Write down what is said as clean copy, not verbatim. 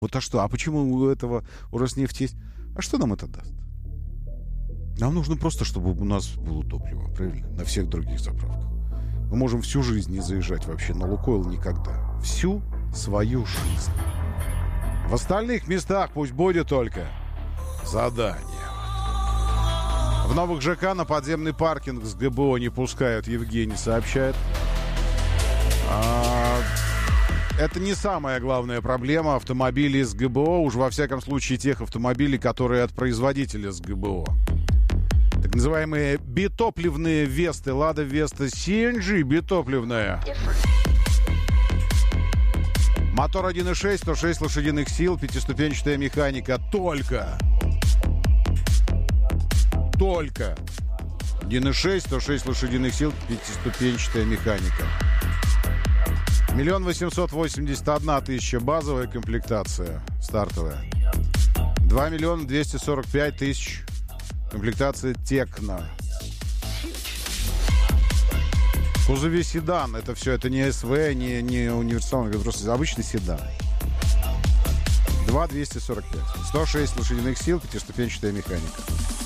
Вот а что? А почему у этого у Роснефти есть? А что нам это даст? Нам нужно просто, чтобы у нас было топливо, правильно? На всех других заправках. Мы можем всю жизнь не заезжать вообще на Лукойл никогда. Всю свою жизнь. В остальных местах пусть будет только задание. В новых ЖК на подземный паркинг с ГБО не пускают, Евгений сообщает. Это не самая главная проблема автомобилей с ГБО, уж во всяком случае тех автомобилей, которые от производителя с ГБО. Так называемые битопливные Весты, Лада Веста CNG битопливная. Мотор 1.6, 106 лошадиных сил, пятиступенчатая механика. Только 1.6, 106 лошадиных сил, пятиступенчатая механика. 1 881 000 базовая комплектация, стартовая. 2 245 000 комплектация Текна. В кузове седан. Это все, это не СВ, не универсальный, это просто обычный седан. 2 245. 106 лошадиных сил, пятиступенчатая механика.